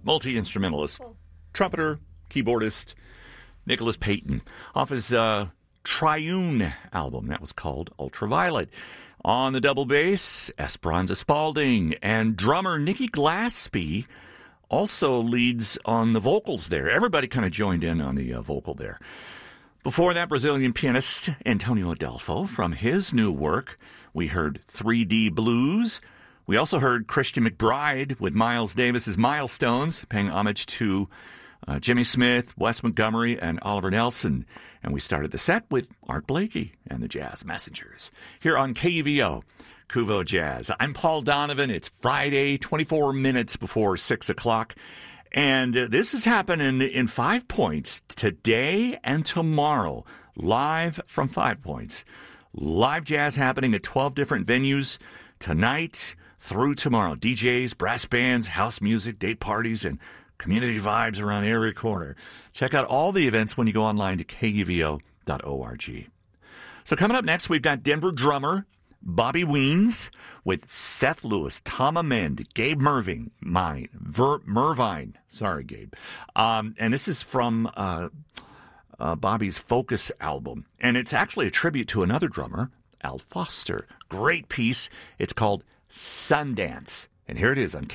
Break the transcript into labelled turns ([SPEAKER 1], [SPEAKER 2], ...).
[SPEAKER 1] multi-instrumentalist, trumpeter, keyboardist, Nicholas Payton, off his Triune album. That was called Ultraviolet. On the double bass, Esperanza Spalding, and drummer Nikki Glaspie also leads on the vocals there. Everybody kind of joined in on the vocal there. Before that, Brazilian pianist Antonio Adelfo. From his new work, we heard 3D Blues. We also heard Christian McBride with Miles Davis's Milestones, paying homage to Jimmy Smith, Wes Montgomery, and Oliver Nelson. And we started the set with Art Blakey and the Jazz Messengers here on KUVO, Kuvo Jazz. I'm Paul Donovan. It's Friday, 24 minutes before 6 o'clock. And this is happening in 5 Points today and tomorrow, live from 5 Points. Live jazz happening at 12 different venues tonight through tomorrow. DJs, brass bands, house music, date parties, and community vibes around every corner. Check out all the events when you go online to kuvo.org. So coming up next, we've got Denver drummer Bobby Weens with Seth Lewis, Tom Amend, Gabe Mervine. Sorry, Gabe. And this is from Bobby's Focus album. And it's actually a tribute to another drummer, Al Foster. Great piece. It's called Sundance. And here it is on